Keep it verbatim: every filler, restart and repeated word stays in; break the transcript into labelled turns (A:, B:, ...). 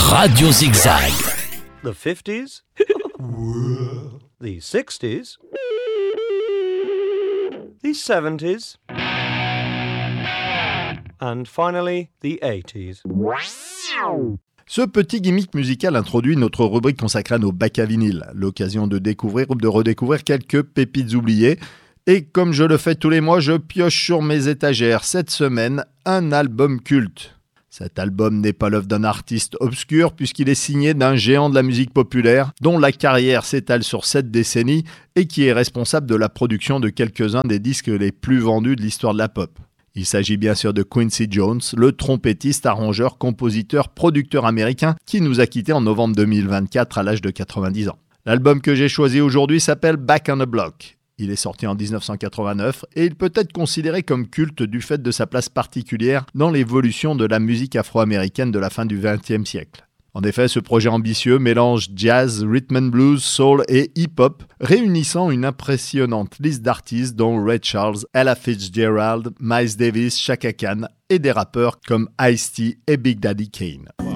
A: Radio Zigzag.
B: The fifties, the sixties, the seventies, and finally the eighties.
C: Ce petit gimmick musical introduit notre rubrique consacrée à nos bacs à vinyle, l'occasion de découvrir ou de redécouvrir quelques pépites oubliées. Et comme je le fais tous les mois, je pioche sur mes étagères cette semaine un album culte. Cet album n'est pas l'œuvre d'un artiste obscur puisqu'il est signé d'un géant de la musique populaire dont la carrière s'étale sur sept décennies et qui est responsable de la production de quelques-uns des disques les plus vendus de l'histoire de la pop. Il s'agit bien sûr de Quincy Jones, le trompettiste, arrangeur, compositeur, producteur américain qui nous a quittés en novembre deux mille vingt-quatre à l'âge de quatre-vingt-dix ans. L'album que j'ai choisi aujourd'hui s'appelle Back on the Block. Il est sorti en dix-neuf cent quatre-vingt-neuf et il peut être considéré comme culte du fait de sa place particulière dans l'évolution de la musique afro-américaine de la fin du vingtième siècle. En effet, ce projet ambitieux mélange jazz, rhythm and blues, soul et hip-hop, réunissant une impressionnante liste d'artistes dont Ray Charles, Ella Fitzgerald, Miles Davis, Chaka Khan et des rappeurs comme Ice-T et Big Daddy Kane.